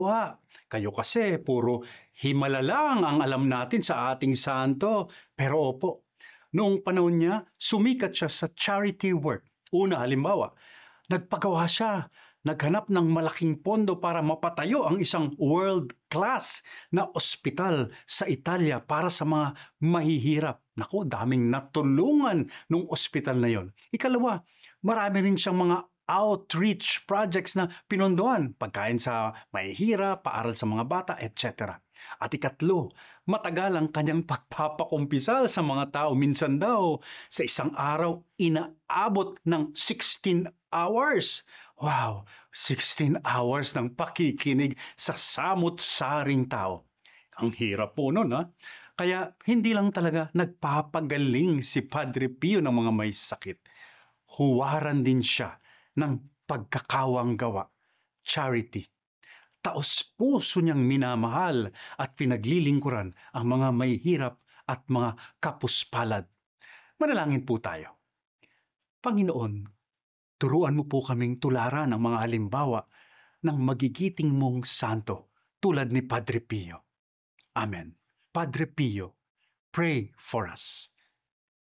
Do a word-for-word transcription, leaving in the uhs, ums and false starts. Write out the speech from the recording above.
Wa, kayo kasi puro himala lang ang alam natin sa ating santo. Pero opo, noong panahon niya, sumikat siya sa charity work. Una, halimbawa, nagpagawa siya, naghanap ng malaking pondo para mapatayo ang isang world-class na ospital sa Italia para sa mga mahihirap. Naku, daming natulungan nung ospital na yon. Ikalawa, marami rin siyang mga outreach projects na pinondohan, pagkain sa mahihirap, paaral sa mga bata, et cetera. At ikatlo, matagal ang kanyang pagpapakumpisal sa mga tao. Minsan daw, sa isang araw, inaabot ng sixteen hours. Wow, sixteen hours ng pakikinig sa samut-saring tao. Ang hirap po nun, ha? Kaya hindi lang talaga nagpapagaling si Padre Pio ng mga may sakit. Huwaran din siya ng pagkakawang gawa, charity. Taos-puso niyang minamahal at pinaglilingkuran ang mga may hirap at mga kapuspalad. Manalangin po tayo. Panginoon, turuan mo po kaming tularan ang mga halimbawa ng magigiting mong santo tulad ni Padre Pio. Amen. Padre Pio, pray for us.